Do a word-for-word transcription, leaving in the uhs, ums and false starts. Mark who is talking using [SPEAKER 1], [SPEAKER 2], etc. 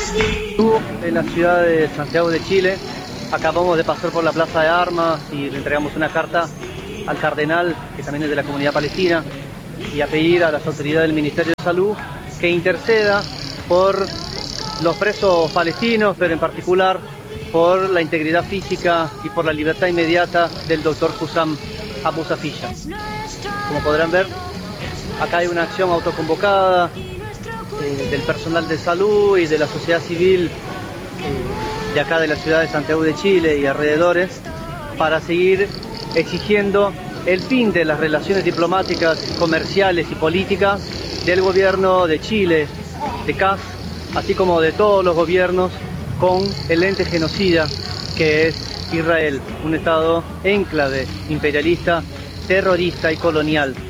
[SPEAKER 1] En la ciudad de Santiago de Chile, acabamos de pasar por la Plaza de Armas y le entregamos una carta al cardenal, que también es de la comunidad palestina, y a pedir a las autoridades del Ministerio de Salud que interceda por los presos palestinos, pero en particular por la integridad física y por la libertad inmediata del doctor Hussam Abu Safiyya. Como podrán ver, acá hay una acción autoconvocada eh, del personal de salud y de la sociedad civil eh, de acá de la ciudad de Santiago de Chile y alrededores, para seguir exigiendo el fin de las relaciones diplomáticas, comerciales y políticas del gobierno de Chile, de C A S, así como de todos los gobiernos con el ente genocida que es Israel, un estado enclave imperialista, terrorista y colonial.